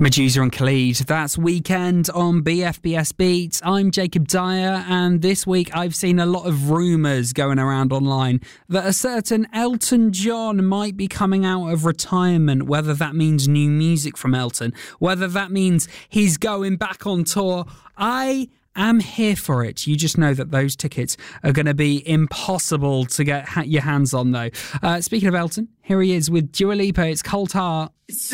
Medusa and Khalid, that's Weekend on BFBS Beats. I'm Jacob Dyer, and this week I've seen a lot of rumours going around online that a certain Elton John might be coming out of retirement, whether that means new music from Elton, whether that means he's going back on tour. I am here for it. You just know that those tickets are going to be impossible to get your hands on, though. Speaking of Elton, here he is with Dua Lipa. It's Cold Heart.